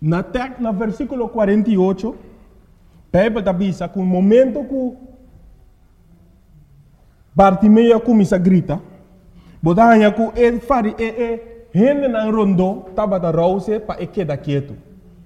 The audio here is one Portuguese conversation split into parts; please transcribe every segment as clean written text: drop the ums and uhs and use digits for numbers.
Na versículo 48, a Bíblia diz que no momento que Bartimeu começa a gritar, botanha que ele faz gente na rondo estava da rouse para ele quedar quieto.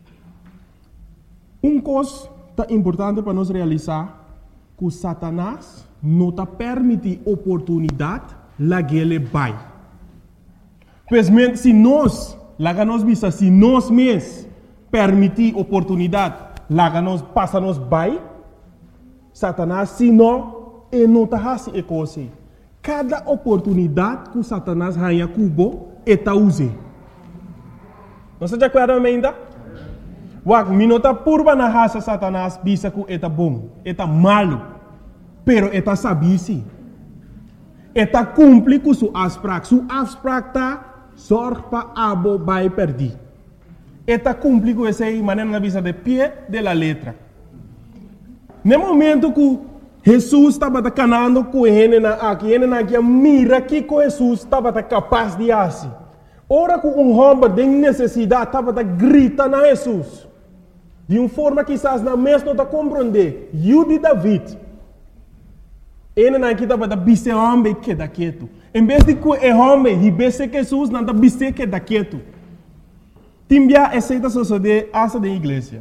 Coisa importante para nós realizar que Satanás não está permite oportunidade lá que ele vai. Pois se nós visa, se nós mesmos permitir oportunidade lá que nós passa nos vai, Satanás se não está fazendo coisa. Cada oportunidade que Satanás ganha cubo está usando. Não se acorda ainda? Wak minota purba na raça Satanás bisa que está bom, está malo, pero está sabisi. Está cumpre com sua afspraak. Sua afspraak tá zorg para abo vai perder. Está cumpre com essa maneira na visa de pé de la letra. No momento que Jesus estava canando com ele aqui mira que Jesus estava capaz de fazer. Ora que homem tem necessidade estava grita na Jesus. De uma forma que quizás na mesma não compreender. Eu de David. Ele aqui estava bise homem que da quieto. Em vez de que o homem e bise que Jesus não bise que da quieto. Timbia aceita suceder asa da igreja.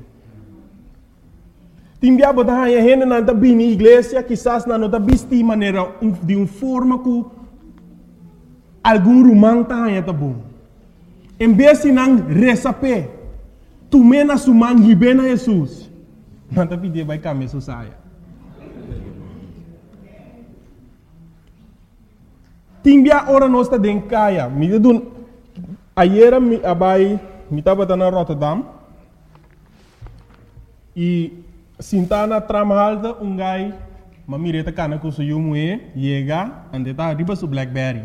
Timbia botar a gente não está bem na igreja, quizás não está bise de maneira de uma forma que algum romano está bom. Em vez de não receber tu mena suman hibena Jesus. Não tá pedindo vai caminhar saia. Timbia ora nós tá den kaya. Me dun ayer me abai me tava na Rotterdam. E sintana tramalda gai mamireta kana ku suyu mue yega ande tá riba su Blackberry.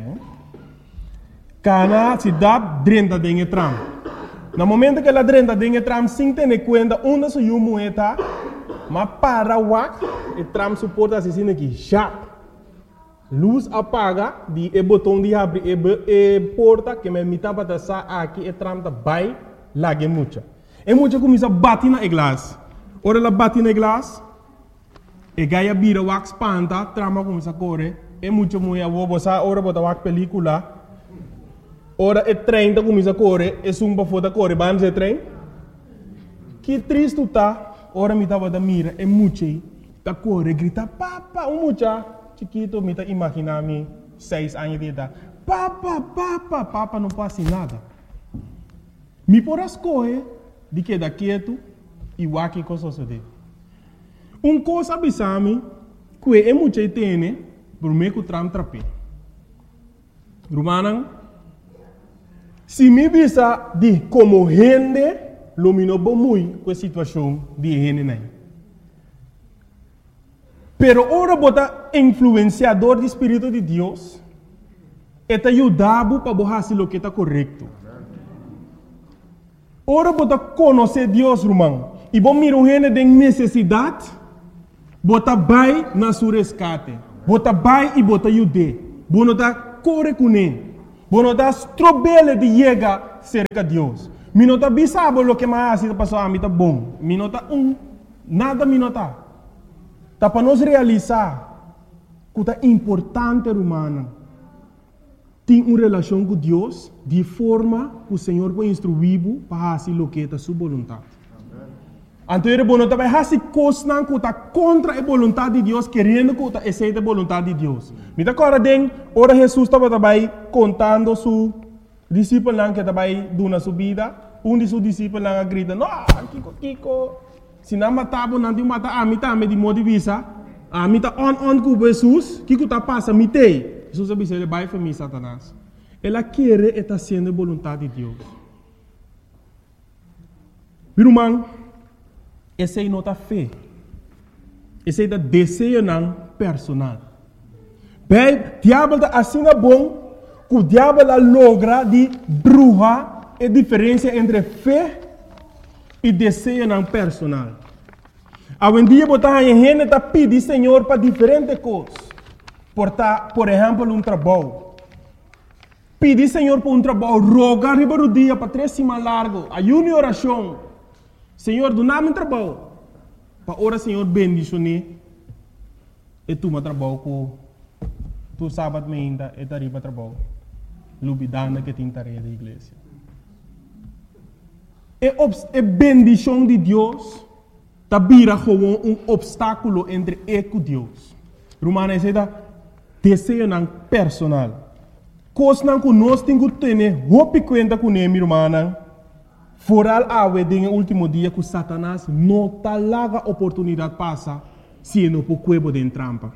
Kana se dá 30 den tram. No momento que ela drenta tem tram sem ter conta onde se o moeda, mas para o e tram suporta assim aqui já luz apaga de e botão de abrir e porta que me mitava da sa aqui e tram da vai lá que muita começa a bater na glass. Ora ela bate na glass e gaia bira wax panta trama começa a correr e muito moeda vou botar ora botar wax película. Ora é trem da começa a correr, é sumba foda correr, vamos é trem. Que triste tá, ora me tava da mira, é muito da correr, grita, papa, mucha, chiquito, me tá imaginar-me 6 anos de idade. Papa, não passa nada. Me por as correr, de que da quieto, e o que coisa sucede. Coisa abisame, que é muito tem, por meio que tram trape. Romanan, se me visa de como gente, lumino muito com a situação de gente nem. Pero ora bota influenciador do Espírito de Deus, eta ajudava para fazer o que está correto. Ora bota conhecer Deus, irmão, e bom miro gente de necessidade, bota vai na sua resgate, bota vai e bota ajude, bota corre com ele. Bueno, das trobele de llegar cerca de Deus. Minota bisabo lo que mais está passando a mim tá bom. Minota nada minota. Tá para nós realizar que tá importante humana. Tem uma relação com Deus de forma que o Senhor vai instruir para fazer o que é sua vontade. Então, ele não vai fazer coisas que está contra a vontade de Deus, querendo que está aceita a vontade de Deus. Me dá agora, ora Jesus estava contando su discípulo que estava dando sua vida. De seus discípulos grita, não, Kiko, se não matava, não te mata, a mim também de modo de vista, a mim está on com Jesus, Kiko está passando, me tem. Jesus disse, ele vai para mim, Satanás. Ela quer estar sendo a vontade de Deus. Irmão, essa é a nota fé. Essa é a desejo personal. Bem, o diabo está assim bom, que o diabo logra de bruxa a diferença entre fé e desejo personal. Hoje em dia, a gente está pedindo Senhor para diferentes coisas. Por exemplo, trabalho. Pedir Senhor por trabalho, rogar riba do dia para 3 semanas largo, ayuno e oração. Senhor, do nada trabalho. Para ora, Senhor, bendicione. E tu me trabalho com tu sábado ainda e tarifa trabalho. Lubidana que tem tarefa da igreja. E bendição de Deus tá vira como obstáculo entre eu e Deus. Romana é da desejo não personal. Coisa não que nós temos que ter roupa conta com ele, irmã. Foral awe den último dia que Satanás não tá larga oportunidade passa se não por cuebo de trampa.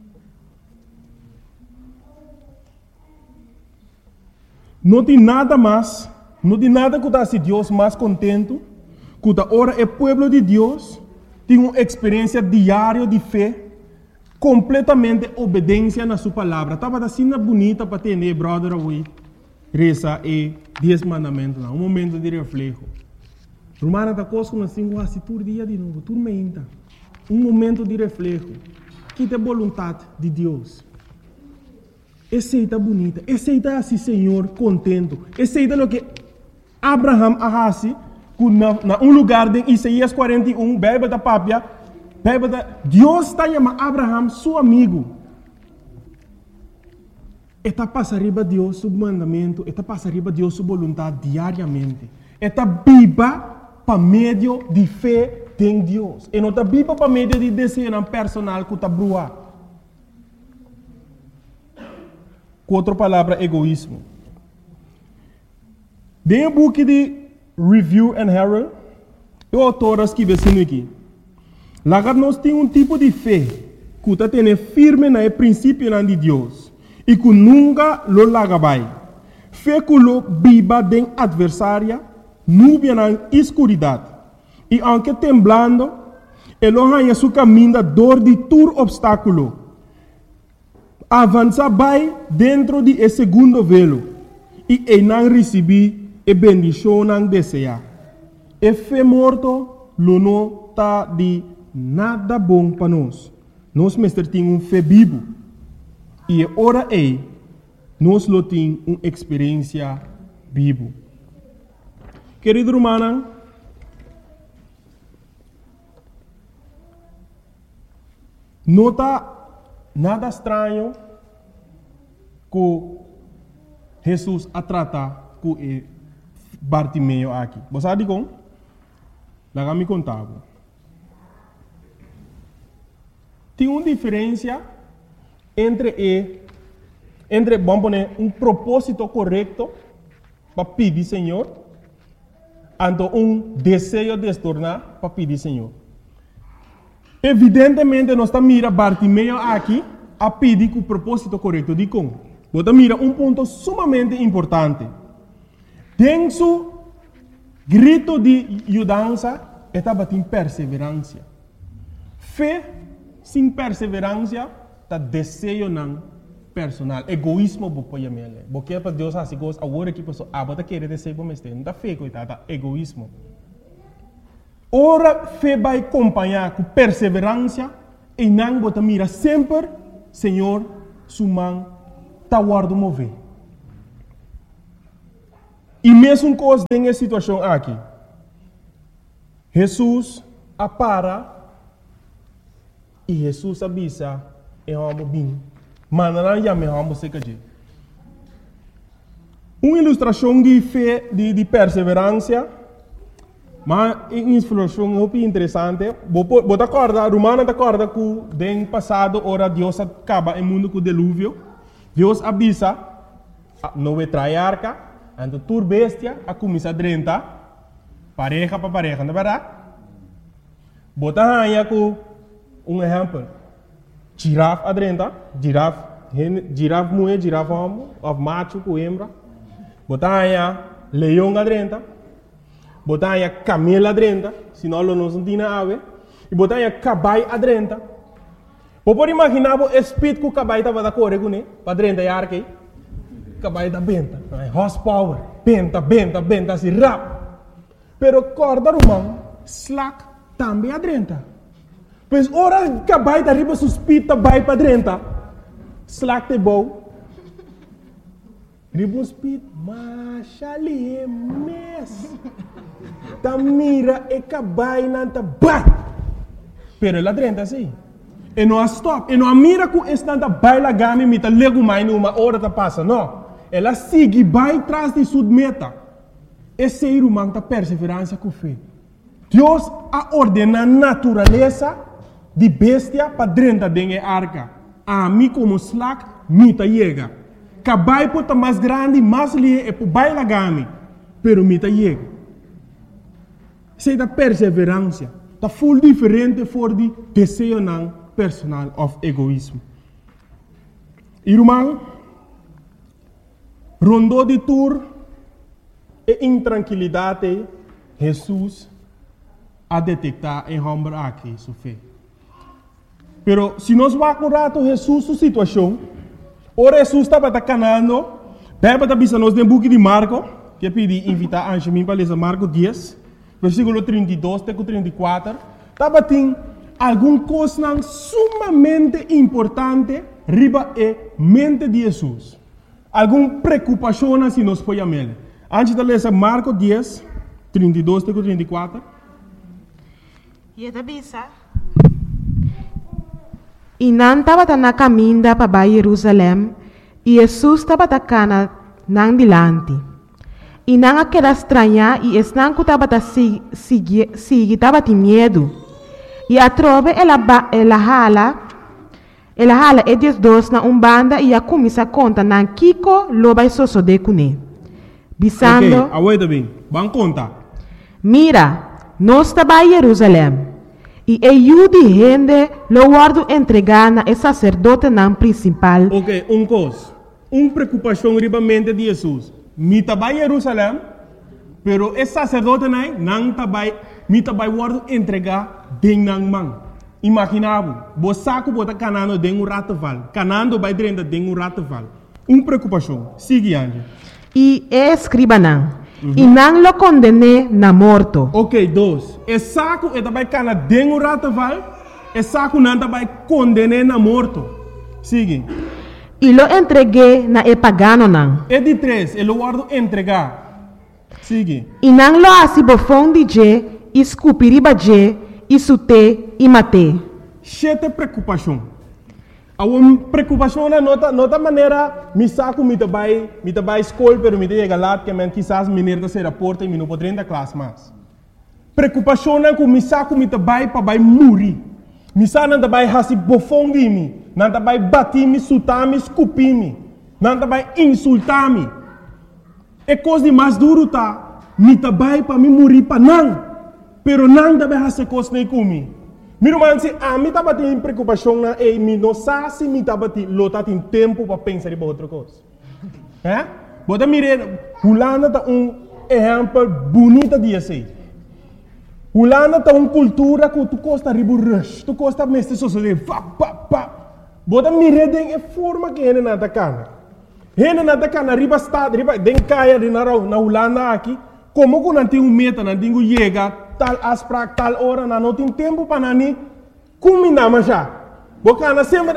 Não tem nada mais, não tem nada que dá se Deus mais contento, que da hora é povo de Deus tem uma experiência diária de fé, completamente obediência na sua palavra. Estava assim bonita para ter, brother, hoje. Reza e 10 mandamentos, um momento de reflexo. Romana da coisa como assim, assim, todo dia de novo, tudo menta. Um momento de reflexo. Que tem vontade de Deus. Aceita bonita, aceita assim, Senhor, contento. Aceita o que Abraham arrasi, na lugar de Isaías 41, Bíblia da Pápia, Deus está chamando Abraham, seu amigo. Está passa arriba Deus seu mandamento, está passa arriba Deus sua vontade diariamente. Está viva para meio de fé em Deus. E não está viva para meio de desejo personal que está brua. Com outra palavra, egoísmo. Dentro do book de Review and Herald, o autor escreve assim aqui. Lá nós temos tipo de fé que está tendo firme no princípio de Deus. E que nunca lo lagabai. Fé que lo viva den adversária, nuvem na escuridade. E aunque temblando, ele arranha seu caminho da dor de todo obstáculo. Avança vai dentro de esse segundo velo. E ele não recebe a bendição não deseja. E fé morto, lo não está de nada bom para nós. Nós mestre temos fé vivo. E ora nós lo temos uma experiência viva. Querido irmão, não está nada estranho que Jesus a tratar com Bartimeu aqui. Você sabe como? Lá me contava. Tem uma diferença entre vamos poner um propósito correto para pedir Senhor, e desejo de se tornar para pedir Senhor. Evidentemente, nós estamos mirando Bartimeu aqui a pedir com o propósito correto de como. Você mira ponto sumamente importante. Tem seu grito de ajudança, estava em perseverança. Fé sem perseverança, está desejo não personal. Egoísmo, você pode porque para Deus assim coisa, agora que pessoa, você quer desejo para mim, não está fé, coitada, egoísmo. Ora, fé vai acompanhar com perseverança e não você mira sempre, Senhor, sua mão está guardando mover. E mesmo coisa tem essa situação aqui. Jesus apara e Jesus avisa e vamos bem. Mas não já me vamos ser que uma ilustração de fé, de perseverança, mas uma ilustração muito interessante. Você acorda, Romana acorda que no passado, ora Deus acaba o mundo com o dilúvio. Deus avisa, não vai trair arca, então tur bestia, a começar a drentar, pareja para pareja, não é verdade? Você arranha com exemplo. Girafa adrenta, girafa mulher, girafa homem, of macho com hembra. Botanya leão adrenta, botanya camelo adrenta, senão não se tem ave. E botanya caballo adrenta. Você pode imaginar o espírito que o caballo estava da correr com ele, para adrenta e arque. Caballo da benta, horsepower, benta, assim rápido. Pero corda romano, slack também adrenta. Pois ora cabai da riba suspita vai para dentro. Slack te bom. Riba suspita, mas ali é mes. ta mira e cabai nanta bai. Pero ela drenta assim. E não stop. E não mira com estanta bai la gami mita lego mais numa hora ta passa. Não. Ela sigue bai tras de sua meta. Esse ser humano ta perseverança com fé. Deus a ordena a natureza de bestia para drenta dengue arca. A mim como slack mita chega. Cabai pota mais grande, mais lie e po bai la gami. Pero mita chega. Sei da perseverança. Ta full diferente voor die desejo nan personal of egoísmo. Irmão, rondou de tour e intranquilidade, Jesus a detectar em homem aqui, sua fé. Pero se nós vamos rato Jesus sua situação, ora Jesus estava canando, beba da bisa nós book de Marco, que pedi invitar a Anjemim para ler Marco 10, versículo 32 até 34, estava tem alguma coisa sumamente importante riba e mente de Jesus. Alguma preocupação se nós podemos ler. Antes de ler Marco 10, 32 até 34. E da bisa. E não estava na caminho para Jerusalém, e Jesus estava na nang dilante. E não aquela estranha, e não estava estava de medo. E a trove ela hala e diz dos na banda e a começa a conta na Kiko lo vai soso de cune. Bisando. Ok, aguenta bem. Vamos contar. Mira, nós estava em Jerusalém. E eu de gente lo guardo entregar na sacerdote nan principal. Ok, coisa. Preocupação riba mente de Jesus. Mi estava em Jerusalém, pero esse sacerdote não estava guardo entregar den nang man. Imaginava, você saco bota canando den rataval, canando vai drenda den rataval. Preocupação. Sigue ande. E escriba não. E não lo condene na morto. Ok, dois. E saco e também cana den rataval, e saco não também condene na morto. Sigue. E lo entreguei na e pagano não. E de três, ele guardo entregar. Sigue. E não lo asibofon de je, escupiriba je, e sute e mate. Chete preocupação. A uma preocupação na nota maneira, me saco me trabalho escola, pero me chega lá que men quizás menino da ser porta e me não pode entrar classe mais. Preocupação na que me saco me trabalho para vai morrer. Me saco não trabalho hasi bofão de mim, não trabalho bater me, sutar me, escupir me, não trabalho insultar me. É coisa de mais duro tá, me trabalho para me morrer para não. Pero não deve fazer coisa nem comigo. Meu irmão, se a mim estava tendo preocupação na e me não sabe se me estava tendo tempo para pensar em outra coisa. É? Bota mire, Holanda tá exemplo bonito de assim. Holanda tá cultura que tu costa ribu rush, tu costa mestre social pa. Bota mire den forma que ele não tá cana. Ele não tá cana riba estado, riba den caia de na Holanda aqui. Como que não tem meta, não tem chega tal asprak tal hora, não tem tempo para nani combinar mais já. Bocana sempre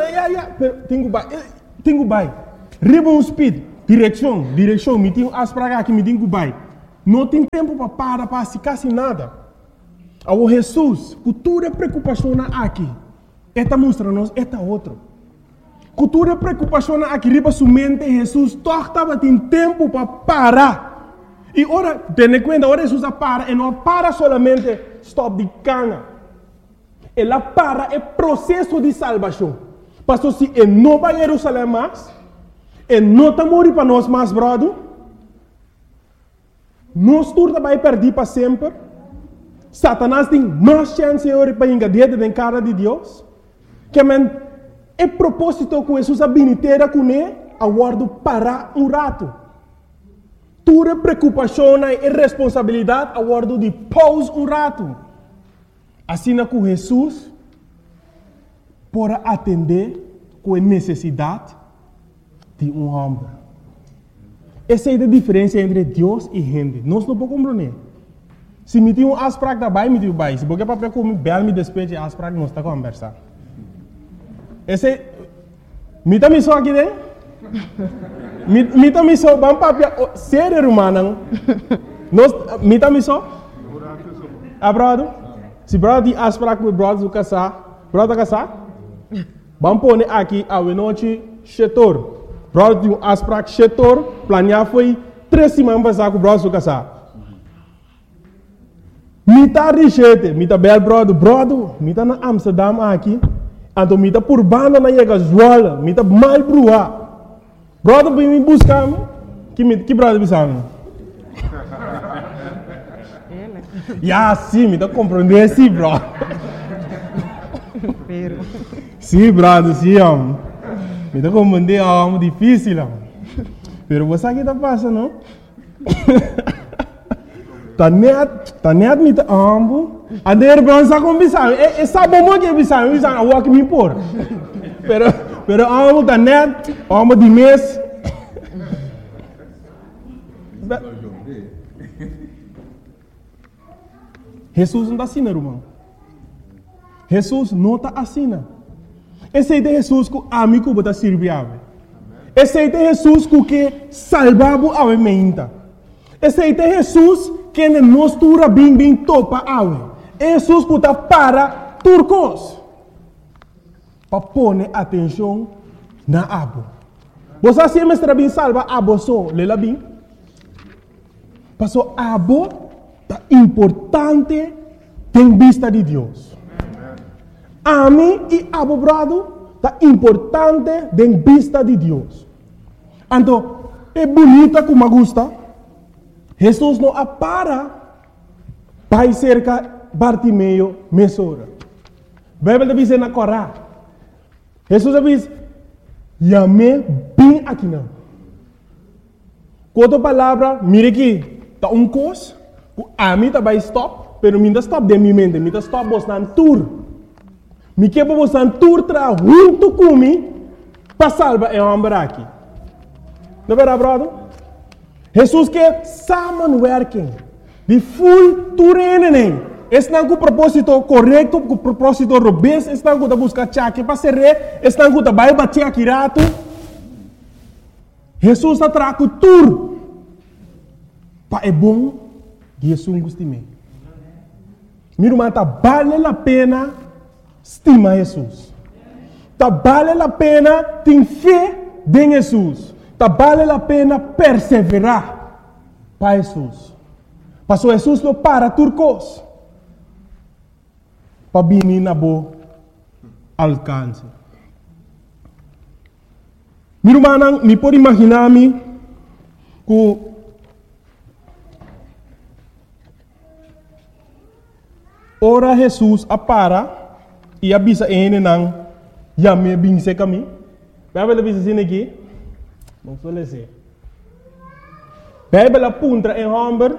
tenho bai. Ribbon speed, direção, me tenho asprak aqui, me tenho bai. Não tem tempo para se quase nada. Ao Jesus, cultura preocupação aqui. Esta mostra-nos, esta outro. Cultura preocupação aqui, riba sua mente, Jesus, torta tem tempo para parar. E ora, tenha conta, ora Jesus para, e não para solamente stop de cana. Ela para é processo de salvação. Pastor, se ele não vai a Jerusalém mais, ele não está morrendo para nós mais, brother, nós todos vai perder para sempre. Satanás tem mais chance para engadir na cara de Deus. Que é propósito que Jesus habilitera com ele, aguardo para rato. Tua preocupação e responsabilidade a guardo de pause rato. Assim que Jesus pode atender com a necessidade de homem. Essa é a diferença entre Deus e gente. Nós não podemos compreender. Se me tem asprak da bai, me tem bai. Se você para comer bel me despeje asprak, nós está conversar. Esse me também só aqui dentro. Mita miso bang papia serer rumah nang nos mita miso brother? Se brother tem afspraak met brother do casar, brother casar? Vamos pôr aqui a noite setor. Brother tem afspraak setor, planear foi 3 semanas passar com o brother do casar. Mita richete, mita bel brother, mita na Amsterdam aqui, então mita por banda na chega Zwolle, mita mal brua. Brother vem me buscar, que brother bisamo? Ya, sim, me tá compreendendo, sim, bro. Sim, brother, sim, me tá compreendendo, é difícil, pero você aqui tá passando, não? Tá net me tá ambo. A der bronza com bisamo, essa bomba que bisamo, a walk me por. Pero ambo tá net, ambo de mês. Jesus não está assim, irmão. Jesus não está assim. Esse é Jesus que amigo bota serviável. Esse é Jesus que salvava a mente. Esse é Jesus que nos tura bem topa a Jesus que está para turcos. Para pôr atenção na abo. Você sempre está bem salva abo só, lela bem. Passou abo é importante em vista de Deus. A mim e abo brado é importante em vista de Deus. Então, é bonita como gosta. Jesus não para para cerca Bartimeu mesora. Bíblia diz na Corá. Jesus diz, "Yame bem aqui não." Outra palavra, mire aqui, tá coisa. A mim tá vai stop, pero minha stop de minha mente, minha stop bostan tour. Me que bostan tour tra junto comigo para salvar o homem aqui. Não é verdade, brother? Jesus que samenwerking, de full tourenen. Estão com o propósito correto, com o propósito robusto, estão com a buscar chaque para ser rei, estão com a vai bater aqui rato. Jesus está trago tour. Para é bom. Jesus gosta de mim. Meu irmão, vale a pena estimar Jesus. Vale a pena ter fé em Jesus. Vale a pena perseverar para Jesus. Pastor Jesus não para turcos. Para vir na boa alcance. Meu irmão, me pode imaginar-me que ora Jesus apara e avisa ele não já me binse caminho. Vai ver avisa assim aqui. Não sou lese. Bíblia apunta em homem.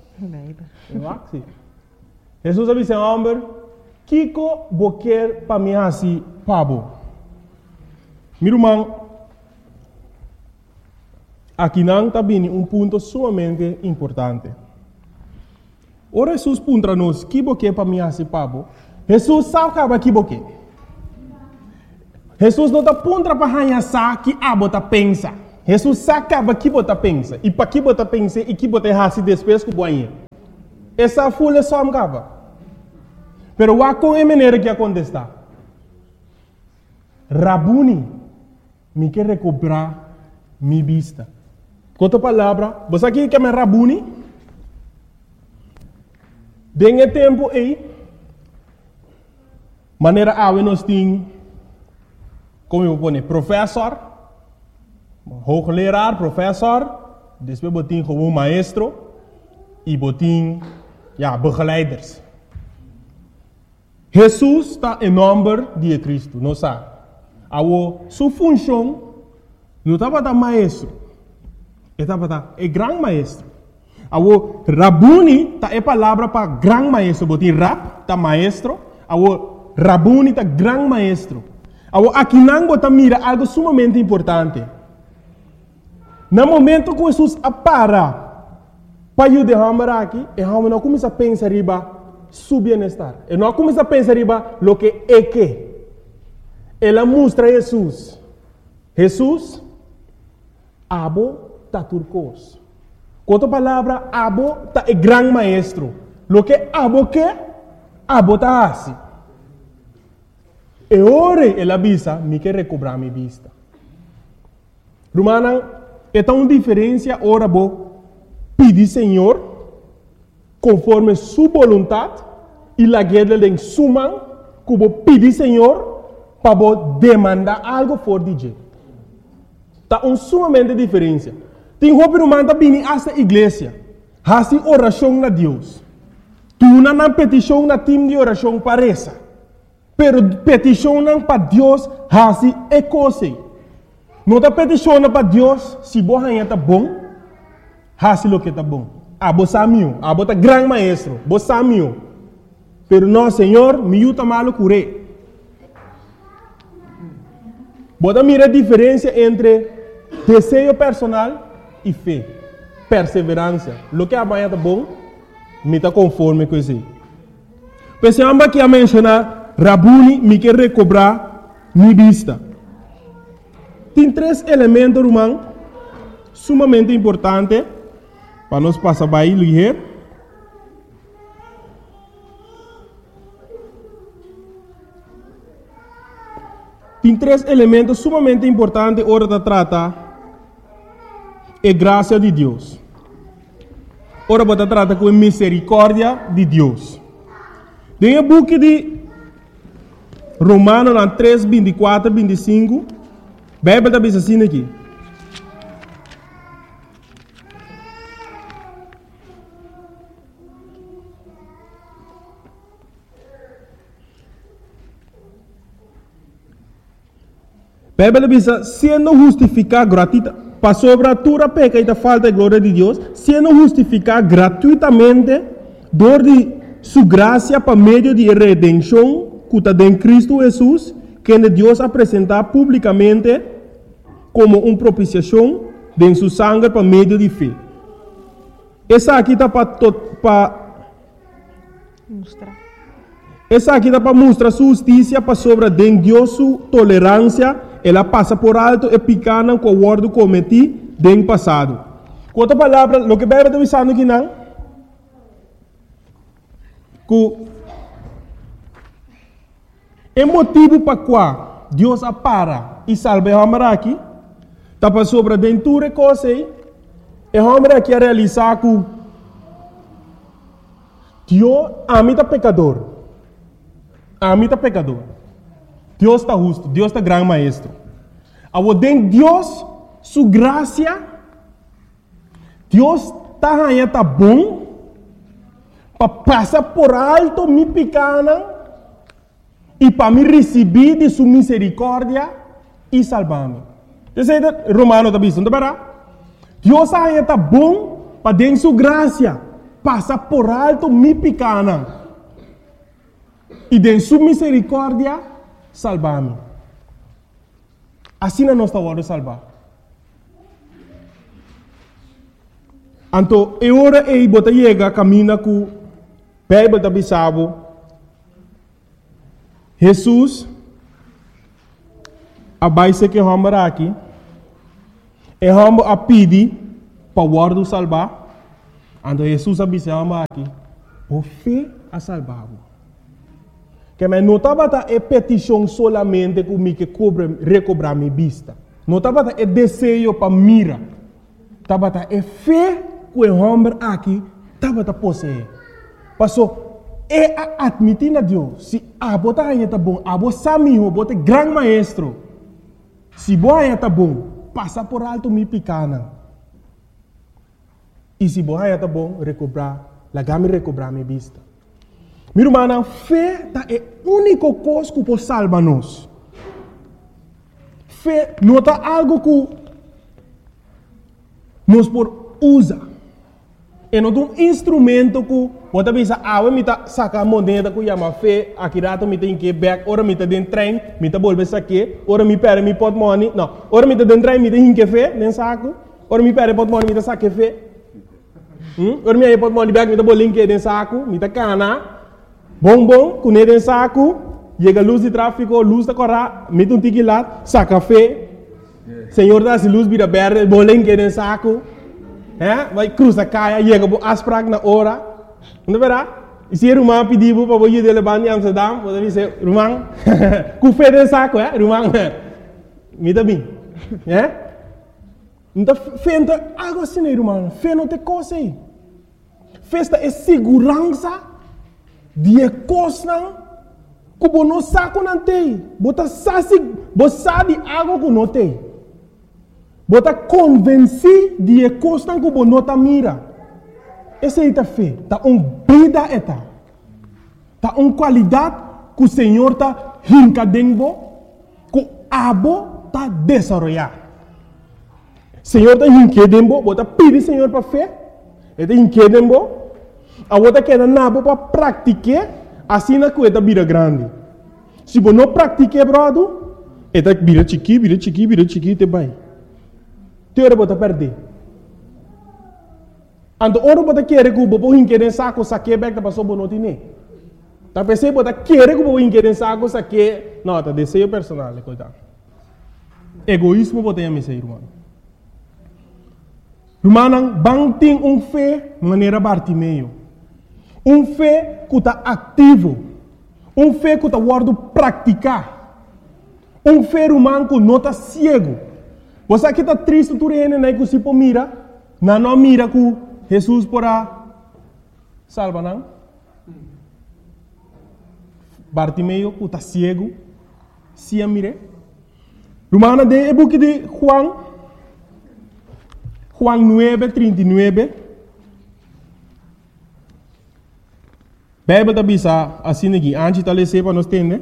Jesus avisa em homem. Kiko boquer para mim assim pabo. Meu irmão, aqui não está vindo ponto sumamente importante. Ora Jesus puntra nos que boque para mim assim pabo. Jesus sabe que boque. Jesus não está puntra para hanhar que abo tá pensa. Jesus sabe que bota pensa e para que bota pensa e que bota hasi depois que boinha. Essa folha só amgava. Pero wa com a maneira que acontece. Rabuni me quer recuperar minha vista. Com outra palavra, você aqui que é Rabuni? Dengue tempo aí, maneira a nós tem, como eu vou dizer, professor, hoogleraar, professor, depois botin como maestro e botin, begeleiders. Jesus está em nome de Cristo, não sabe? Sua função não estava da maestro, estava da grande maestro. Awo Rabuni ta é palavra para grande maestro, botin rap ta maestro, awo Rabuni ta grande maestro. Awo aqui não bota mira algo sumamente importante. No momento que Jesus apara para ajudar aqui, e não começa a pensar riba su bem-estar. E não começa a pensar riba lo que é que. Ela mostra Jesus. Jesus abo ta turcos. Com outra palavra, abo tá é grande maestro. Lo que abo tá assim. E ora ela avisa, me quer recobrar minha vista. Romana, é uma diferença ora bo pedir Senhor conforme sua vontade e la guerra de suma que bo pedir Senhor para bo demandar algo for DJ. Tá sumamente diferença. Tem roupa romana tá vindo esta igreja, hasi oração na Deus. Tu não petição na time de oração para essa. Pero petição para Deus hasi é coisa. Não está peticionando para Deus se você está bom, hasi lo que está bom. Você é meu, você é grande maestro, você é meu. Pero não, Senhor, me ajuda malo curé. Você mira a diferença entre desejo personal e fé, perseverança. Lo que amanhã está bom, me está conforme com isso. Pensamos que a mencionar, Rabuni me quer recobrar minha vista. Tem 3 elementos, irmão, sumamente importantes para nós passar para aí, ligeiro. Tem 3 elementos sumamente importantes hora de tratar a graça de Deus. Ora, você trata com a misericórdia de Deus. Tem o book de Romanos 3, 24, 25. A Bíblia está assim aqui. A Bíblia diz, sendo justificado gratuitamente, para sobre toda peca e a falta de glória de Deus, sendo justificado gratuitamente, dor de sua graça para meio de redenção, que está em Cristo Jesus, que Deus apresentar publicamente como uma propiciação de sua sangue para meio de fé. Essa aqui está para mostrar. Essa aqui está para mostrar sua justiça para sobre de Deus sua tolerância. Ela passa por alto e picana com o ordo cometido no passado. Com outra palavra, o que a Bíblia está dizendo aqui não? Que é motivo para qual Deus apara e salva o homem aqui, está para sobre a dentura coisa e o homem aqui a realizar que Deus amita pecador. Amita pecador. Deus está justo, Deus está grande maestro. Ao den Deus, sua graça, Deus está bom para passar por alto minha pequena e para me receber de sua misericórdia e salvar-me. Você sabe, Romano está dizendo, Deus está bom para den sua graça passar por alto minha pequena e de sua misericórdia salvar-me. Assim não está hora salvar. Então, é hora de botar chega caminha com a Bíblia da Bissau. Jesus, a base que vamos aqui, é vamos a pedir para o ordo salvar. Então, Jesus a Bissau aqui, o fé a salvar. Que me notava é petição solamente que me que recobrar minha vista. Notava é desejo para mira. Tava é fé que o homem aqui tava possuir. Passou é admitir a Deus. Se a bota aí tá bom, a bota samiho, bota grande maestro. Se boa aí tá bom, passa por alto minha picana. E se boa aí tá bom, recobrar, lagame recobrar minha vista. Meu irmão, fé é a única coisa que pode salvar-nos. Fé não é algo que nós podemos usar. É um instrumento que você pensa, me está sacando moneda que chama fé, aqui rato me tem que back, ora me está dentro do trem, me está volver saque, ora me perde me pot money, não, ora me está dentro do trem, me tem que fé, dentro saco, ora me perde pot money, me está saque fé. Ora me aí pot money back, me está bolinho dentro saco, me está cana. Bom, com ele em saco, chega a luz de tráfego, luz da corra, mete um tique lá, saca fé. Senhor dá-se luz, vira verde, bolinho em saco. Vai cruzar caia, chega a asprag na hora. Não verá? E se Rumang pediu para você levar em Amsterdam, você diz, Rumang, com fé de saco, Rumang, me dá bem. Então, fé não é algo assim, Rumang. Fé não tem coisa aí. Fé é segurança de coisa que você não sabe não tem. Você sabe algo que não tem. Você está convencido de coisa que você não está mira. Essa é a fé. Está vida eta. Está qualidade que o Senhor está rincadendo, que o abo está desenvolvendo. O Senhor está rincadendo, você pede o Senhor para fé. Ele está rincadendo, a você quer nabo para praticar, assim na coisa vira grande. Se você não pratica, brother, ele vira chiqui, te vai. Teora você perder. Ando oro bota querer que o bobo inquérem saco saque back da passou bonoti ne. Tá pensei bota querer que o bobo inquérem saco saque, não, tá desejo personal, coitado. Egoísmo bota em mim, irmão. Irmão, bang tem fé maneira Bartimeu. Fé que tá ativo. Fé que tá guardo praticar. Fé irmão que não tá cego. Você que tá triste tu rene né que se pô mira, não mira que Jesus porá salva não? Bartimeu que está cego, se a mire. Romana de e book de Juan 9:39. Bíblia bisa assim aqui, antes de ler para nós entender.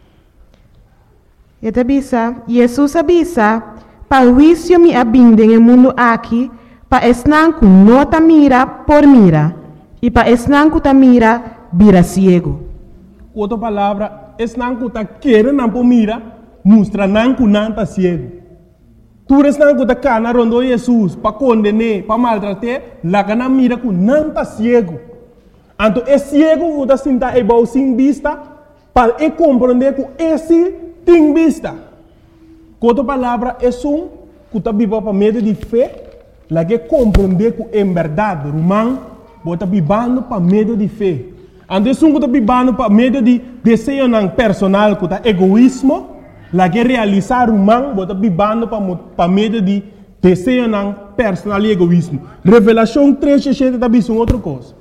E tabisa, Jesus abisa, para o juízo me abinde no mundo aqui, para esnanku nota mira por mira, e para esnanku ta mira vira ciego. Outra palavra, esnanku ta querer não por mira, mostra nanku não ta ciego. Tu esnanku ta cana rondo Jesus, para condenar, para maltratar, lá cana mira ku não ta ciego. Então, é ciego que está sentado e bom sem vista, para compreender que esse tem vista. Outra palavra, é que está vivo para meio de fé, lá que compreender que em verdade, irmão, está vivendo para meio de fé. Então, que está vivendo para meio de desejo personal, que está egoísmo, lá que realizar, irmão, está vivendo para meio de desejo personal e egoísmo. Revelação 3:7 está vendo outra coisa.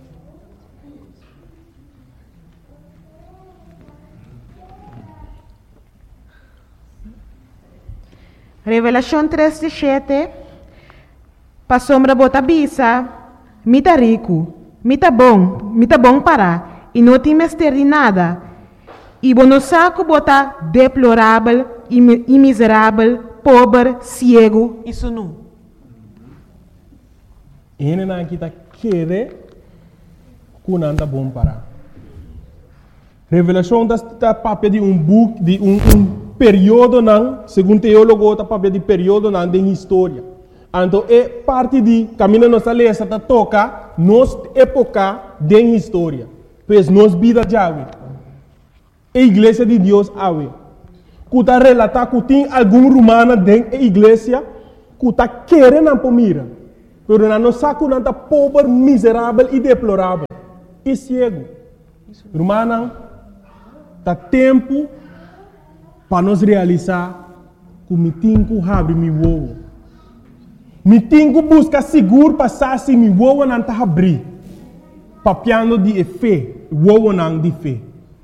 Revelação 3:7. Pa sombra bota bisa, mita rico, mita bom para, e não tem mestre de nada. E bono saco bota deplorável e miserável, pobre, cego e sunu. Ele não está querendo que não está bom para. Revelação está papel de book, de período não, segundo teólogo, está papel de período não de história. Então, é parte de caminho nossa lei, está toca nos época de história. Pois nos vida de ave. A igreja de Deus ave. Que está relatar que tem algum romano dentro da igreja que está querendo para mira. Mas não sabe que está pobre, miserável e deplorável. E cego. Romano, está tempo para nós realizar que me tenho que abrir meu ovo. Me tenho que buscar seguro passar se meu ovo não está abrir. Papiando de fé, ovo não de fé.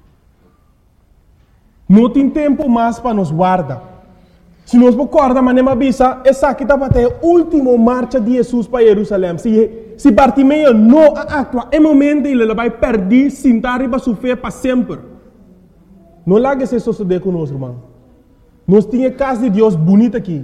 Não tem tempo mais para nos guardar. Se nós guardar, mas não avisa, essa aqui está até a última marcha de Jesus para Jerusalém. Se Bartimeu não atua, é momento ele vai perder, sentar e vai sofrer para sempre. Não largue se suceder conosco, irmão. Nós temos a casa de Deus bonita aqui.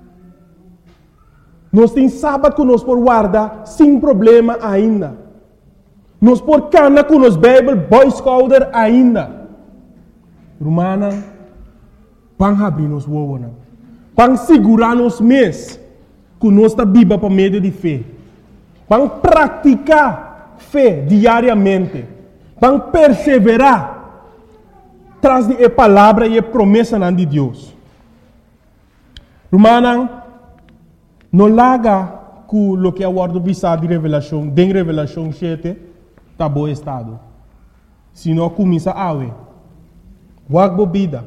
Nós temos sábado que nós por guardar sem problema ainda. Nós por cana com nos Bible, Boy Scouter ainda. Romana, vão abrir nos ovos. Vão segurar nos mês que nós está viva para meio de fé. Vão praticar fé diariamente. Vão perseverar traz de palavra e promessa de Deus. Romana, não larga com o que é o word de Revelação 7. tá bom estado. Se não começa a ver, wak bebida,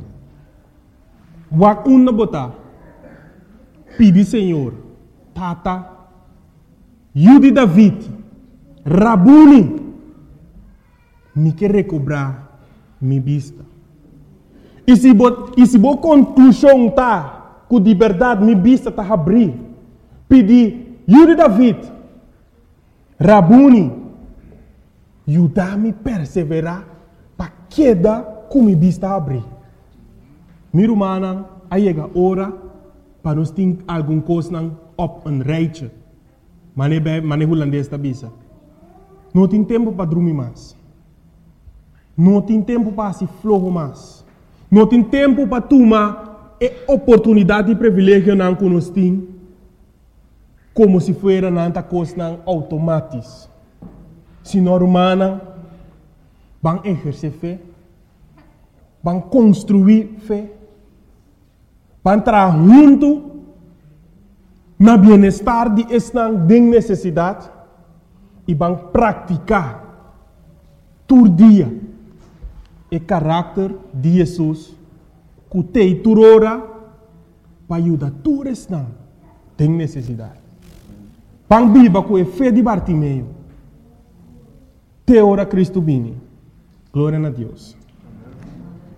wak una botar, pedi Senhor, tata, Yudi David, Rabuni, me quer recobrar minha vista. E se boa conclusão tá, com de verdade minha vista tá abrir, pedi Yudi David, Rabuni, ajudar-me a perseverar para queda com minha vista abrir. Minha irmã, aí chega a hora para nós ter alguma coisa op een rijtje. Mane holandês da bisa. Não tem tempo para dormir mais. Não tem tempo para se flojo mais. Não tem tempo para tomar a oportunidade e privilégio que nós temos como se fosse nanta coisa automática. Se nós humanos vão exercer fé, vão construir fé, vão entrar junto na bem-estar de esta necessidade e vão praticar todo dia o caráter de Jesus que tem turora para ajudar todos esta tem necessidade. Vão viver com a fé de Bartimeu. Te ora Cristo vini. Glória a Deus.